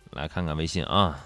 来看看微信啊。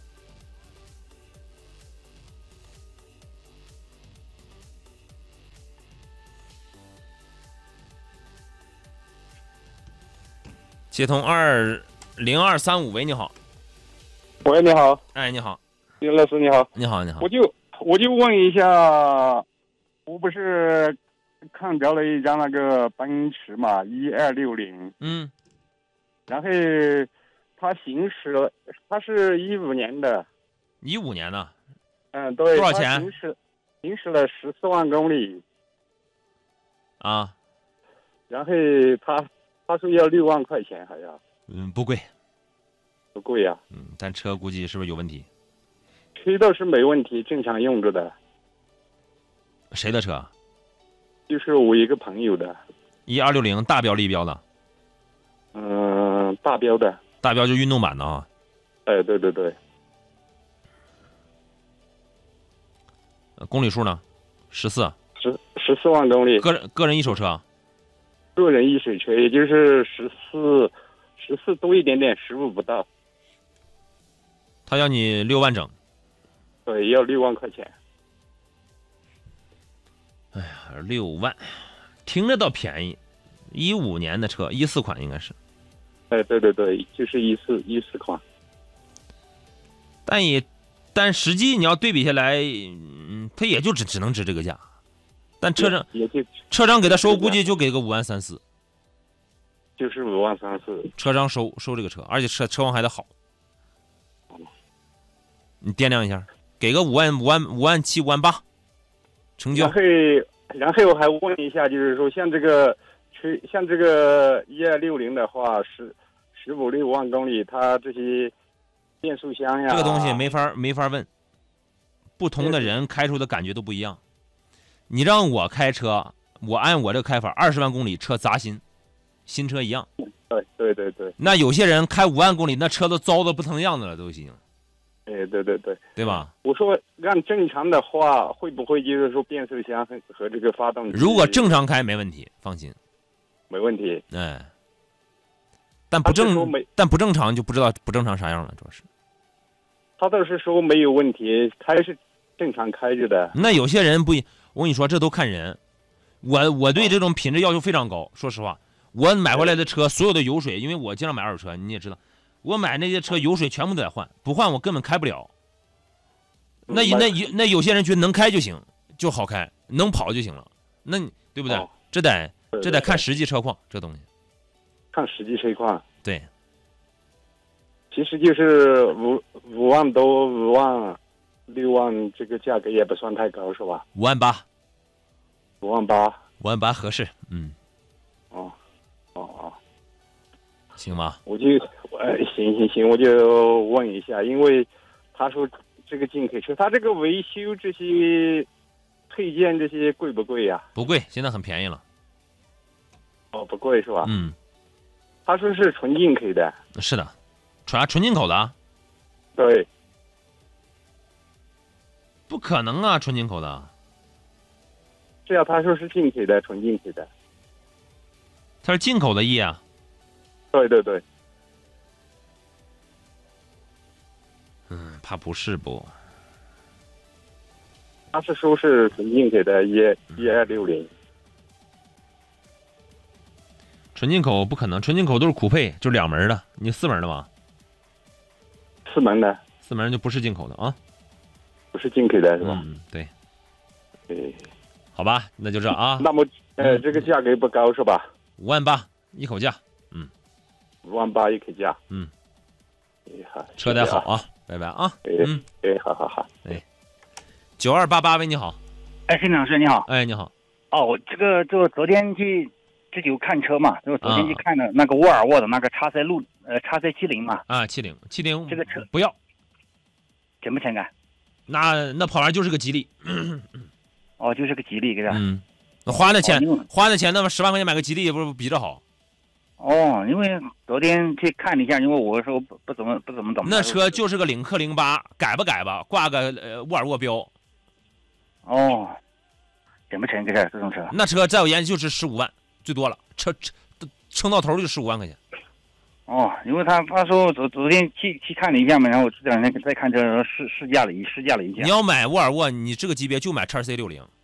接通20235，喂，你好。 喂，你好。 哎，你好。 林老师，你好。 你好，你好。 我就问一下，我不是看着了一张那个奔驰嘛，1260。 嗯。 然后它行驶了，它是15年的。 15年的。 对。 多少钱？ 行驶了14万公里。 啊。 然后他说要6万块钱，好像。 不贵。 不贵呀。 但车估计是不是有问题？ 车倒是没问题，正常用着的。 谁的车？ 就是我一个朋友的。 1260大标立标的。 大标的。 大标就运动版的啊。 对对对。 公里数呢？14 万公里。 个人一手车。 个人一手车，也就是14多一点点，15不到。 他要你6万整。 对，要6万块钱。 哎呀，6万，听着倒便宜。15年的车，14款应该是。 对对对，就是14款。 但实际你要对比下来，它也就只能值这个价。但车商给他收，估计就给个5万3、4。 就是5万3、4。 车商收这个车，而且车况还得好。你掂量一下，给个5万7、5万8，成交。 然后我还问一下，就是说像这个1260的话，15、6万公里，它这些变速箱呀， 这个东西没法问，不同的人开出的感觉都不一样。你让我开车，我按我这个开法，20万公里车砸新车一样。 对对对对。 那有些人开5万公里，那车都糟的不成样子了，都已经。 对对对。 对吧？ 我说按正常的话，会不会就是说变速箱和这个发动机？ 如果正常开没问题，放心。 没问题。 哎。但不正常就不知道不正常啥样了，主要是。 他倒是说没有问题，他是正常开着的。 那有些人不，我跟你说，这都看人。我对这种品质要求非常高，说实话，我买回来的车所有的油水，因为我经常买二手车，你也知道，我买那些车油水全部都得换，不换我根本开不了。那有些人觉得能开就行，就好开，能跑就行了，那对不对？这得看实际车况，这东西。 看实际车况。 对。 其实就是5万多、5万、6万，这个价格也不算太高，是吧 ？5万8。 5万8。 5万8合适。行吧。 行，我就问一下，因为他说这个进口车，他这个维修这些配件这些贵不贵呀？ 不贵，现在很便宜了。 不贵是吧？他说是纯进口的。 是的。纯进口的啊？ 对。 不可能啊，纯进口的。 是啊，他说是进口的，纯进口的。 他是进口的液啊？ 对对对。 怕不是不？ 他是说是纯进口的1260。 纯进口不可能，纯进口都是酷配，就2门的，你4门的吗 ？4门的。 4门就不是进口的啊。 不是进口的是吧？ 对。好吧，那就这啊。 那么这个价格不高是吧 ？5万8一口价。 5万8一口价。 车得好啊，拜拜啊。 好。 9288，喂，你好。 哎，申老师你好。 哎，你好。 我就昨天去自己看车嘛，就昨天去看的那个沃尔沃的那个XC70嘛。 70 这个车不要。 怎么成啊？ 那跑完就是个吉利。 就是个吉利，是吧？ 花那钱，那么10万块钱买个吉利，不是比这好？ 因为昨天去看了一下，因为我说不怎么懂。 那车就是个领克08，改吧，挂个沃尔沃标。 怎么成这种车？ 那车在我眼里就值15万，最多了，撑到头就15万块钱。 哦，因为他说昨天去看了一下嘛，然后这两天再看车试驾了一下。 你要买沃尔沃，你这个级别就买 XC60。